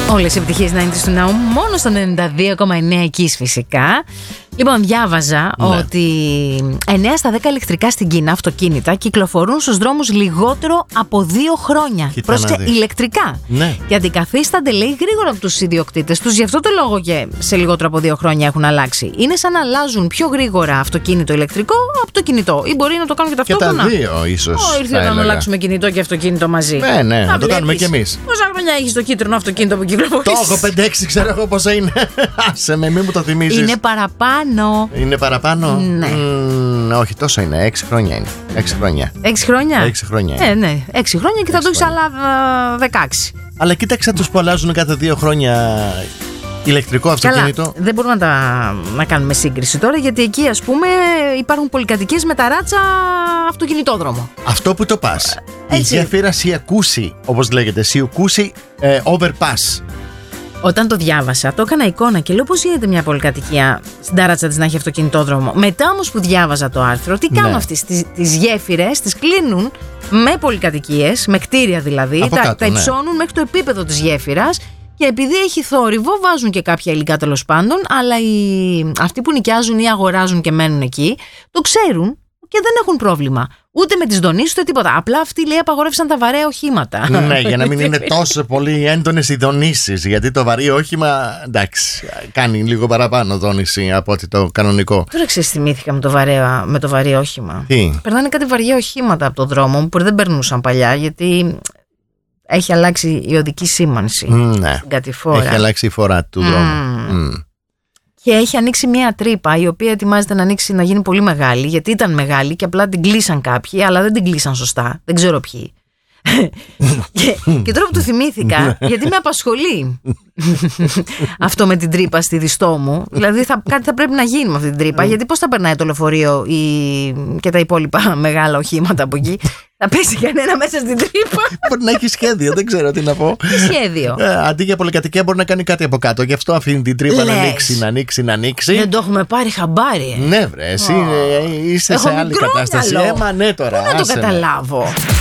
Όλες οι επιτυχίες 90's του Ναού, μόνο στο 92,9 Kiss φυσικά. Λοιπόν, διάβαζα ότι 9 στα 10 ηλεκτρικά στην Κίνα αυτοκίνητα κυκλοφορούν στους δρόμους λιγότερο από 2 χρόνια. Πρόσεχε, ηλεκτρικά. Ναι. Και αντικαθίστανται, λέει, γρήγορα από τους ιδιοκτήτες τους. Γι' αυτό το λόγο και σε λιγότερο από 2 χρόνια έχουν αλλάξει. Είναι σαν να αλλάζουν πιο γρήγορα αυτοκίνητο ηλεκτρικό από το κινητό. Ή μπορεί να το κάνουν και ταυτόχρονα. Και τα δύο, ίσως. Ήρθε να αλλάξουμε κινητό και αυτοκίνητο μαζί. Ναι, να το κάνουμε κι εμείς. Πόσα χρόνια έχεις το κίτρινο αυτοκίνητο που κυκλοφορεί? Το έχω 5-6, ξέρω εγώ πόσα είναι. Άσε με, μην μου το θυμίζεις. Είναι παραπάνω. Είναι παραπάνω? Ναι. Όχι, τόσο είναι. 6 χρόνια είναι. 6 χρόνια. 6 χρόνια? 6 χρόνια είναι. Ναι, 6 χρόνια και θα το έχεις άλλα 16. Αλλά κοίταξε τους που αλλάζουν κάθε 2 χρόνια ηλεκτρικό αυτοκίνητο. Καλά, δεν μπορούμε να κάνουμε σύγκριση τώρα, γιατί εκεί, ας πούμε, υπάρχουν πολυκατοικίες με ταράτσα αυτοκινητόδρομο. Αυτό που το πας. Η γέφυρα Σιακούσι, όπως λέγεται, Σιακούσι Overpass. Όταν το διάβασα, το έκανα εικόνα και λέω πώς γίνεται μια πολυκατοικία στην τάρατσα της να έχει αυτοκινητόδρομο. Μετά όμως που διάβαζα το άρθρο, τι κάνουν αυτές τις γέφυρες, τις κλείνουν με πολυκατοικίες, με κτίρια δηλαδή, τα υψώνουν μέχρι το επίπεδο της γέφυρας και επειδή έχει θόρυβο βάζουν και κάποια υλικά τέλος πάντων, αλλά αυτοί που νοικιάζουν ή αγοράζουν και μένουν εκεί το ξέρουν και δεν έχουν πρόβλημα. Ούτε με τις δονήσεις ούτε τίποτα. Απλά αυτοί, λέει, απαγορεύσαν τα βαρέα οχήματα. Ναι, για να μην είναι τόσο πολύ έντονες οι δονήσεις. Γιατί το βαρύ όχημα, εντάξει, κάνει λίγο παραπάνω δόνηση από ότι το κανονικό. Τώρα ξέρεις, θυμήθηκα με το βαρύ όχημα. Τι? Περνάνε κάτι βαριά οχήματα από το δρόμο μου που δεν περνούσαν παλιά, γιατί έχει αλλάξει η οδική σήμανση. Ναι. Στην κατηφόρα. Έχει αλλάξει η φορά του δρόμου. Και έχει ανοίξει μια τρύπα η οποία ετοιμάζεται να ανοίξει, να γίνει πολύ μεγάλη, γιατί ήταν μεγάλη και απλά την κλείσαν κάποιοι, αλλά δεν την κλείσαν σωστά. Δεν ξέρω ποιοι. και τώρα που το θυμήθηκα, γιατί με απασχολεί αυτό με την τρύπα στη Διστό μου. Δηλαδή κάτι θα πρέπει να γίνει με αυτή την τρύπα, γιατί πώς θα περνάει το λεωφορείο και τα υπόλοιπα μεγάλα οχήματα από εκεί? Θα πέσει κανένα μέσα στην τρύπα? Μπορεί να έχει σχέδιο, δεν ξέρω τι να πω. Τι σχέδιο? Αντί για πολυκατοικία μπορεί να κάνει κάτι από κάτω. Γι' αυτό αφήνει την τρύπα να ανοίξει. Δεν το έχουμε πάρει χαμπάρι. Ναι, βρε, εσύ είσαι σε άλλη κατάσταση. Ναι, τώρα. Πού να το καταλάβω?